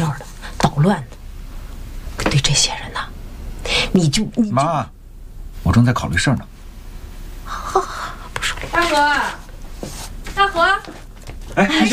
调的，捣乱的。对这些人呐，你妈，我正在考虑事儿呢。 好，不说了。 大河，大河， 哎。